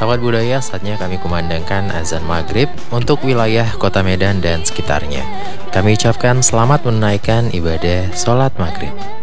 sahabat budaya, saatnya kami kumandangkan azan maghrib untuk wilayah kota Medan dan sekitarnya. Kami ucapkan selamat menunaikan ibadah sholat maghrib.